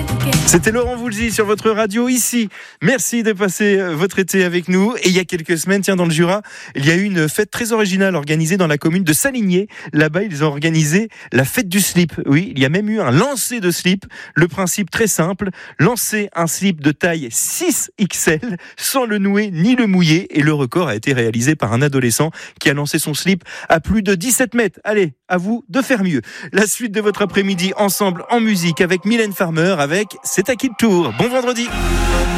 C'était Laurent Voulzy sur votre radio ici. Merci de passer votre été avec nous. Et il y a quelques semaines, dans le Jura, il y a eu une fête très originale organisée dans la commune de Saligné. Là-bas, ils ont organisé la fête du slip. Oui, il y a même eu un lancer de slip. Le principe très simple, lancer un slip de taille 6XL sans le nouer ni le mouiller. Et le record a été réalisé par un adolescent qui a lancé son slip à plus de 17 mètres. Allez, à vous de faire mieux. La suite de votre après-midi ensemble en musique avec Mylène Farmer avec C'est à qui le tour. Bon vendredi.